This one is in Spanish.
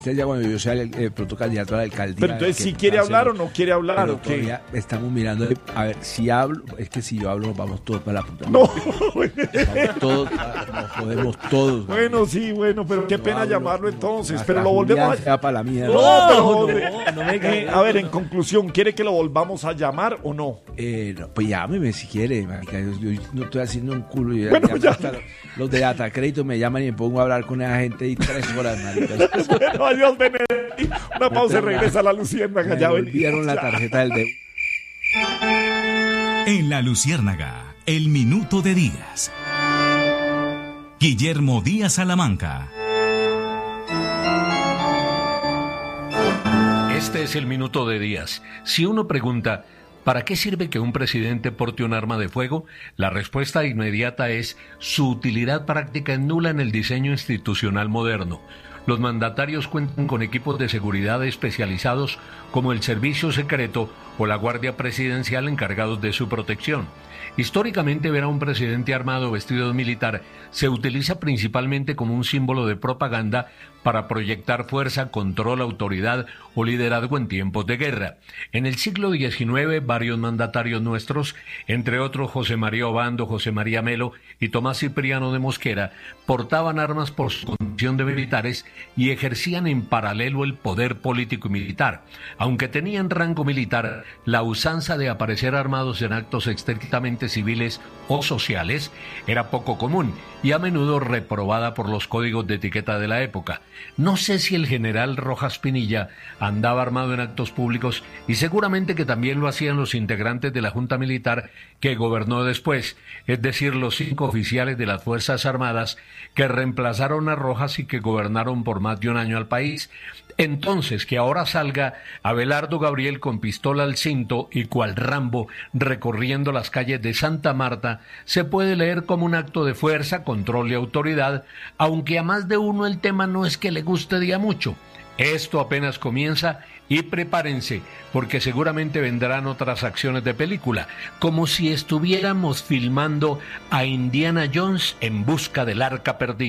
Ya cuando yo sea el pronto candidato a la alcaldía. Pero entonces, ¿sí quiere hablar o no quiere hablar o qué? Estamos mirando, a ver, si hablo, es que si yo hablo nos vamos todos para la puta. No. Vamos todos, nos jodemos todos. Bueno, sí, bueno, pero qué pena llamarlo entonces, pero lo volvemos a... para la mierda. A ver, en conclusión, ¿quiere que lo volvamos a llamar o no? No, pues llámeme si quiere, marica. Yo no estoy haciendo un culo. Bueno, ya. Los de Datacrédito me llaman y me pongo a hablar con esa gente y 3 horas, marica. Bueno, adiós, Benedetti. Una pausa y regresa a la Luciérnaga. Ya vendieron la tarjeta del de... En la Luciérnaga, el minuto de Díaz. Guillermo Díaz Salamanca. Este es el minuto de Díaz. Si uno pregunta, ¿para qué sirve que un presidente porte un arma de fuego? La respuesta inmediata es: su utilidad práctica es nula en el diseño institucional moderno. Los mandatarios cuentan con equipos de seguridad especializados como el Servicio Secreto o la Guardia Presidencial encargados de su protección. Históricamente, ver a un presidente armado vestido de militar se utiliza principalmente como un símbolo de propaganda para proyectar fuerza, control, autoridad o liderazgo en tiempos de guerra. En el siglo XIX, varios mandatarios nuestros, entre otros José María Obando, José María Melo y Tomás Cipriano de Mosquera, portaban armas por su condición de militares y ejercían en paralelo el poder político y militar. Aunque tenían rango militar, la usanza de aparecer armados en actos estrictamente civiles o sociales era poco común y a menudo reprobada por los códigos de etiqueta de la época. No sé si el general Rojas Pinilla andaba armado en actos públicos, y seguramente que también lo hacían los integrantes de la Junta Militar que gobernó después, es decir, los 5 oficiales de las Fuerzas Armadas que reemplazaron a Rojas y que gobernaron por más de un año al país. Entonces, que ahora salga Abelardo Gabriel con pistola al cinto y cual Rambo recorriendo las calles de Santa Marta, se puede leer como un acto de fuerza, control y autoridad, aunque a más de uno el tema no es que le guste día mucho. Esto apenas comienza y prepárense, porque seguramente vendrán otras acciones de película, como si estuviéramos filmando a Indiana Jones en busca del arca perdida.